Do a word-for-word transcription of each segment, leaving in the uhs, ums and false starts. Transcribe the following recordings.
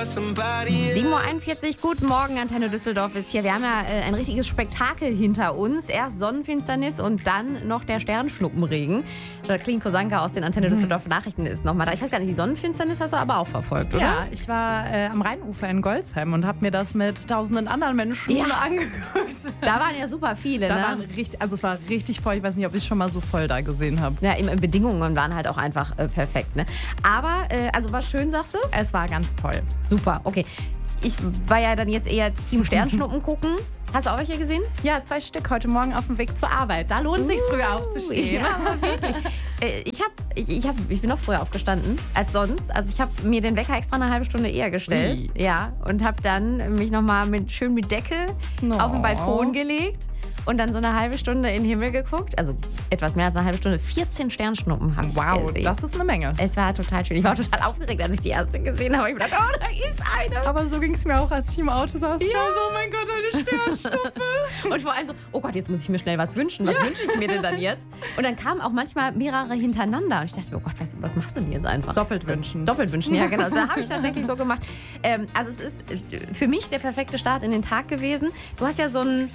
sieben Uhr einundvierzig, guten Morgen, Antenne Düsseldorf ist hier. Wir haben ja äh, ein richtiges Spektakel hinter uns. Erst Sonnenfinsternis und dann noch der Sternschnuppenregen. Jacqueline Kosanka aus den Antenne Düsseldorf Nachrichten ist nochmal da. Ich weiß gar nicht, die Sonnenfinsternis hast du aber auch verfolgt, oder? Ja, ich war äh, am Rheinufer in Golzheim und habe mir das mit tausenden anderen Menschen Ja. angeguckt. Da waren ja super viele, Da ne? waren richtig, also es war richtig voll. Ich weiß nicht, ob ich es schon mal so voll da gesehen habe. Ja, die Bedingungen waren halt auch einfach äh, perfekt, ne? Aber, äh, also war schön, sagst du? Es war ganz toll. Super, okay. Ich war ja dann jetzt eher Team Sternschnuppen gucken. Hast du auch welche gesehen? Ja, zwei Stück heute Morgen auf dem Weg zur Arbeit. Da lohnt sich früher aufzustehen. Ja, aber wirklich. Äh, ich, hab, ich, ich, hab, ich bin noch früher aufgestanden als sonst. Also ich habe mir den Wecker extra eine halbe Stunde eher gestellt. Ui. Ja, und habe dann mich nochmal mit, schön mit Decke No. auf den Balkon gelegt. Und dann so eine halbe Stunde in den Himmel geguckt. Also etwas mehr als eine halbe Stunde. vierzehn Sternschnuppen habe ich Wow, gesehen. das ist eine Menge. Es war total schön. Ich war total aufgeregt, als ich die erste gesehen habe. Ich dachte, oh, da ist eine. Aber so ging es mir auch, als ich im Auto saß. Ich war so, oh mein Gott, eine Sternschnuppe. Und vor allem so, oh Gott, jetzt muss ich mir schnell was wünschen. Was wünsche ich mir denn dann jetzt? Und dann kamen auch manchmal mehrere hintereinander. Und ich dachte, oh Gott, was, was machst du denn jetzt einfach? Doppelt wünschen. Doppelt wünschen, ja genau. Da habe ich tatsächlich so gemacht. Ähm, also es ist für mich der perfekte Start in den Tag gewesen. Du hast ja so einen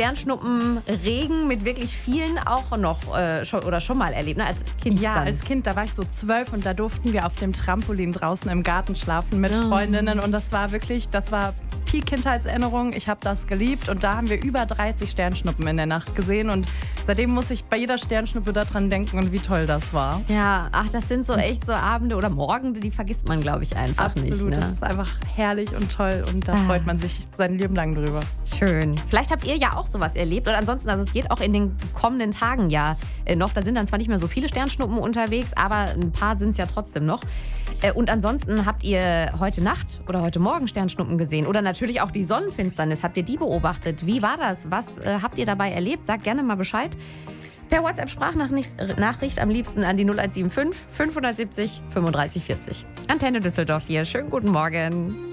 Sternschnuppenregen mit wirklich vielen auch noch äh, schon, oder schon mal erlebt, ne? Als Kind Ja, dann. als Kind, da war ich so zwölf und da durften wir auf dem Trampolin draußen im Garten schlafen mit Freundinnen und das war wirklich, das war Peak-Kindheitserinnerung. Ich habe das geliebt und da haben wir über dreißig Sternschnuppen in der Nacht gesehen und seitdem muss ich bei jeder Sternschnuppe daran denken und wie toll das war. Ja, ach, das sind so echt so Abende oder Morgende, die vergisst man, glaube ich, einfach Absolut, nicht. Ne? das ist einfach herrlich und toll und da Ah. freut man sich sein Leben lang drüber. Schön. Vielleicht habt ihr ja auch sowas erlebt. Oder ansonsten, also es geht auch in den kommenden Tagen ja äh, noch. Da sind dann zwar nicht mehr so viele Sternschnuppen unterwegs, aber ein paar sind es ja trotzdem noch. Äh, und ansonsten habt ihr heute Nacht oder heute Morgen Sternschnuppen gesehen. Oder natürlich auch die Sonnenfinsternis. Habt ihr die beobachtet? Wie war das? Was äh, habt ihr dabei erlebt? Sagt gerne mal Bescheid. Per WhatsApp-Sprachnachricht Nachricht am liebsten an die null eins sieben fünf fünfhundertsiebzig fünfunddreißig vierzig. Antenne Düsseldorf hier. Schönen guten Morgen.